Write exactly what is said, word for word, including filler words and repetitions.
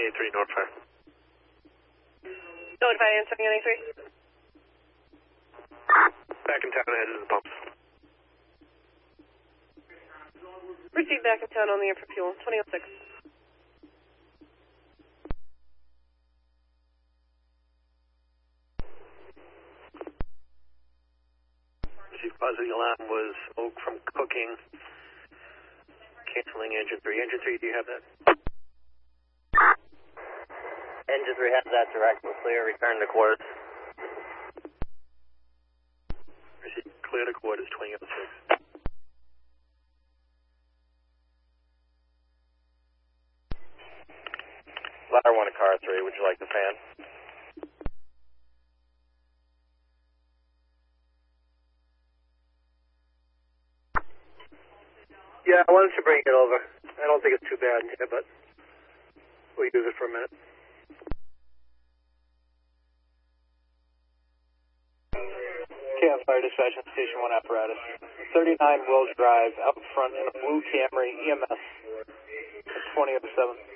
eighty-three, North Fire. Notify answer ninety-three. Back in town, headed to the pumps. Proceed back in town on the air for fuel, twenty oh six. Received positive alarm was Oak from cooking. Canceling engine three. Engine three, do you have that? Engine three has that direct. We're clear. Return to quarters. Received clear to quarters, twenty oh six. Ladder one to car three. Would you like the fan? Yeah, why don't you bring it over? I don't think it's too bad in here, but we'll use it for a minute. K F Fire Dispatch on Station one apparatus. thirty-nine Wells Drive, out front in a blue Camry, E M S, twenty oh seven.